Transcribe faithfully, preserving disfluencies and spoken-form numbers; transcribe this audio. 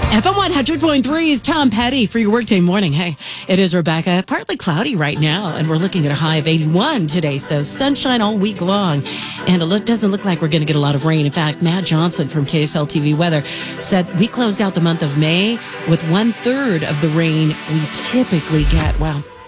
F M one hundred point three is Tom Petty for your workday morning. Hey, it is Rebecca. Partly cloudy right now, and we're looking at a high of eighty-one today, so sunshine all week long. And it doesn't look like we're going to get a lot of rain. In fact, Matt Johnson from K S L T V Weather said we closed out the month of May with one-third of the rain we typically get. Wow.